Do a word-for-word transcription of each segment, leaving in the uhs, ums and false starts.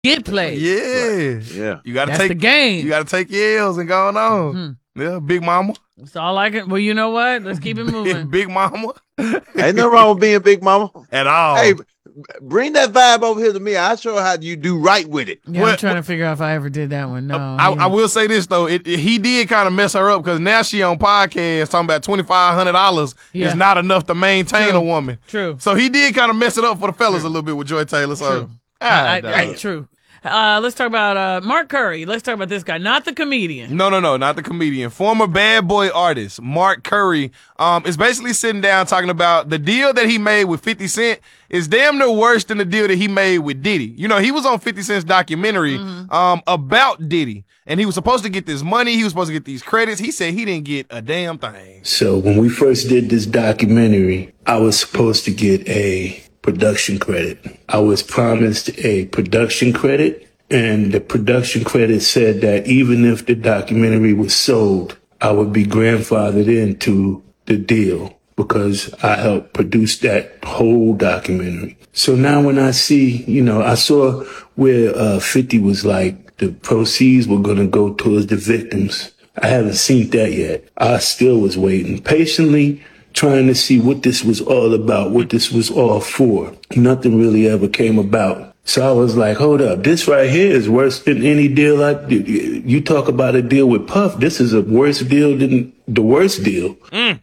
get played. Yeah. Right. Yeah. You gotta That's take the game. You gotta take your L's and going on. Mm-hmm. Yeah, Big Mama. That's all I can. Well, you know what? Let's keep it moving. Big Mama. Ain't nothing wrong with being Big Mama. At all. Hey, bring that vibe over here to me. I'll show you how you do right with it. Yeah, What- I'm trying to figure out if I ever did that one. No. I, I will say this though, it, it- he did kind of mess her up because now she on podcast talking about twenty five hundred dollars Yeah. is not enough to maintain True. a woman. True. So he did kind of mess it up for the fellas a little bit with Joy Taylor. So True. ah, I, I, dog. I, true. Uh, let's talk about uh, Mark Curry. Let's talk about this guy, not the comedian. No, no, no, not the comedian. Former Bad Boy artist Mark Curry um, is basically sitting down talking about the deal that he made with fifty Cent is damn near worse than the deal that he made with Diddy. You know, he was on fifty Cent's documentary Mm-hmm. um, about Diddy, and he was supposed to get this money. He was supposed to get these credits. He said he didn't get a damn thing. So when we first did this documentary, I was supposed to get a production credit. I was promised a production credit, and the production credit said that even if the documentary was sold, I would be grandfathered into the deal because I helped produce that whole documentary. So now when I see, you know, I saw where uh, fifty was like the proceeds were going to go towards the victims. I haven't seen that yet. I still was waiting patiently, trying to see what this was all about, what this was all for. Nothing really ever came about. So I was like, hold up, this right here is worse than any deal I did. You talk about a deal with Puff. This is a worse deal than the worst deal. Mm.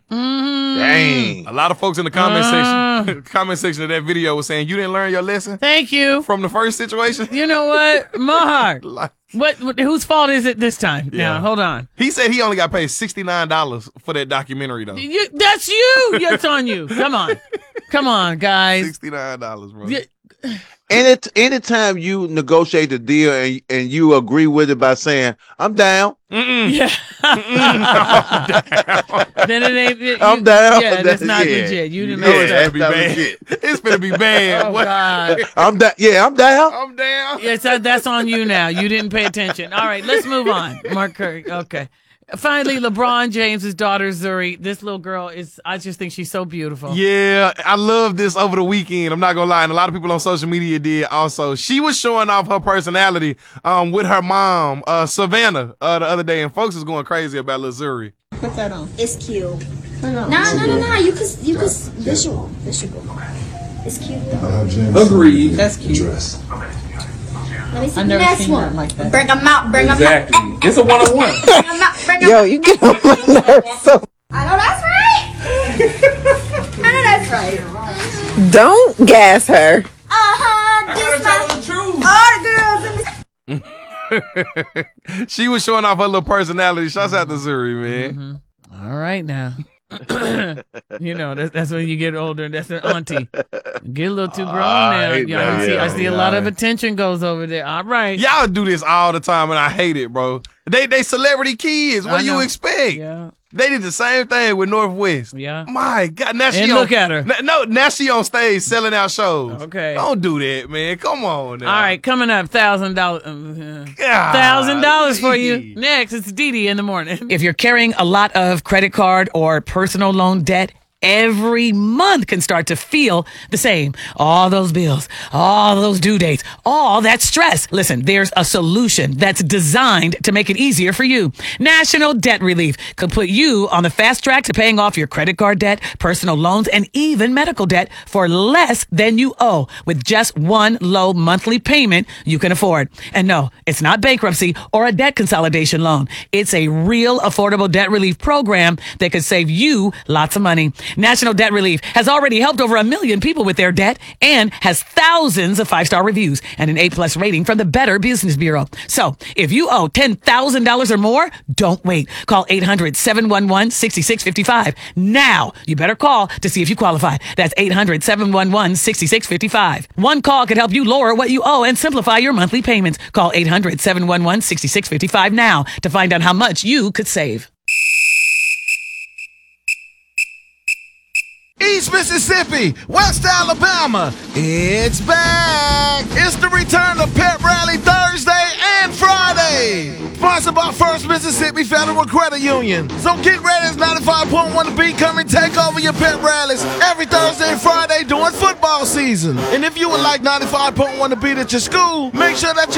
Dang. A lot of folks in the comment Uh. section, comment section of that video was saying you didn't learn your lesson Thank you. from the first situation. You know what, Mahar? Like, What, what? Whose fault is it this time? Yeah. Now, hold on. he said he only got paid sixty nine dollars for that documentary though. You, that's you. It's on you. Come on. Come on, guys. Sixty nine dollars, bro. Yeah. Any anytime you negotiate a deal and and you agree with it by saying I'm down, Mm-mm. Yeah. Then it ain't. it- I'm you- down. Yeah, that's not Yeah. legit. You didn't Yeah, know it's that. gonna be that was bad. it. It's gonna be bad. Oh What? God. I'm down. Yeah, I'm down. I'm down. Yes, that, that's on you now. You didn't pay attention. All right, let's move on. Mark Curry. Okay. Finally, LeBron James's daughter Zuri. This little girl is. I just think she's so beautiful. Yeah, I love this over the weekend. I'm not gonna lie, and a lot of people on social media did also. She was showing off her personality um, with her mom, uh, Savannah, uh, the other day, and folks was going crazy about Lil Zuri. Put that on. It's cute. No, no, no, no. You could, you could visual, visual. It's cute though. Agreed. That's cute. Let me see I the never next seen one. that like that. Bring them out. Bring them Exactly. out. It's a one on one. Bring them out. Bring them Yo, out. you get on my nerves. So I know that's right. I know that's right. don't gas her. Uh huh. This my all the girls in the She was showing off her little personality. Shouts out to Zuri, man. All right now. You know, that's that's when you get older. That's an auntie. Get a little too grown now. right, Yeah, I see, I yeah, see a yeah. lot of attention goes over there. All right. Y'all do this all the time, and I hate it, bro. They they celebrity kids. What I do you know. expect? Yeah. They did the same thing with Northwest. Yeah. My God, now she And on, look at her. n- No, now she on stage selling out shows. Okay. Don't do that, man. Come on. Now. All right, coming up, thousand dollars. Thousand dollars for you. Next, it's Dee Dee in the morning. If you're carrying a lot of credit card or personal loan debt, every month can start to feel the same. All those bills, all those due dates, all that stress. Listen, there's a solution that's designed to make it easier for you. National Debt Relief could put you on the fast track to paying off your credit card debt, personal loans, and even medical debt for less than you owe with just one low monthly payment you can afford. And no, it's not bankruptcy or a debt consolidation loan. It's a real affordable debt relief program that could save you lots of money. National Debt Relief has already helped over a million people with their debt and has thousands of five-star reviews and an A-plus rating from the Better Business Bureau. So if you owe ten thousand dollars or more, don't wait. Call eight hundred, seven one one, six six five five. Now, you better call to see if you qualify. That's eight hundred, seven one one, six six five five. One call could help you lower what you owe and simplify your monthly payments. Call eight hundred, seven one one, six six five five now to find out how much you could save. East Mississippi, West Alabama, it's back. It's the return of Pep Rally Thursday and Friday. Sponsored by First Mississippi. Mississippi Federal Credit Union. So get ready as ninety-five point one The Beat come and take over your pep rallies every Thursday and Friday during football season. And if you would like ninety-five point one The Beat at your school, make sure that